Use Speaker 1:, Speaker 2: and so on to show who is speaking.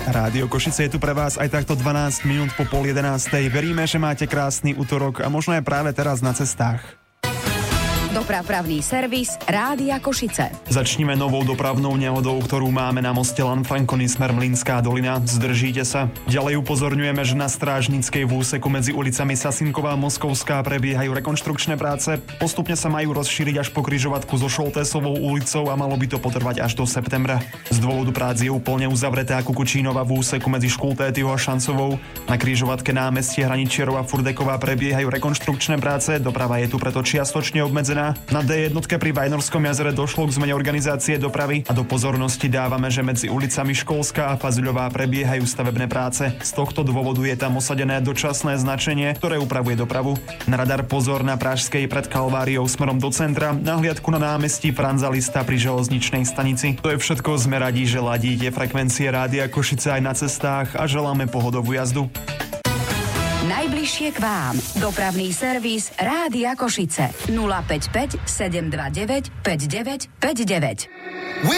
Speaker 1: Rádio Košice je tu pre vás aj takto 12 minút po 10:30. Veríme, že máte krásny utorok a možno aj práve teraz na cestách.
Speaker 2: Dopravný servis Rádia Košice.
Speaker 1: Začníme novou dopravnou nehodou, ktorú máme na moste Lanfranconi smer Mlynská dolina. Zdržíte sa. Ďalej upozorňujeme, že na Strážnickej v úseku medzi ulicami Sasinková a Moskovská prebiehajú rekonštrukčné práce. Postupne sa majú rozšíriť až po križovatku so Šoltésovou ulicou a malo by to potrvať až do septembra. Z dôvodu prác je úplne uzavretá Kukučínova v úseku medzi Škultétyho a Šancovou. Na križovatke námestie Hraničierov a Furdeková prebiehajú rekonštrukčné práce. Doprava je tu preto čiastočne obmedzená. Na D1 pri Vajnorskom jazere došlo k zmene organizácie dopravy a do pozornosti dávame, že medzi ulicami Školská a Fazuľová prebiehajú stavebné práce. Z tohto dôvodu je tam osadené dočasné značenie, ktoré upravuje dopravu. Na radar pozor na Pražskej pred Kalváriou smerom do centra, na hliadku na námestí Franza Lista pri železničnej stanici. To je všetko, sme radi, že ladíte frekvencie Rádia Košice aj na cestách a želáme pohodovú jazdu.
Speaker 2: Najbližšie k vám. Dopravný servis Rádia Košice. 055 729 5959.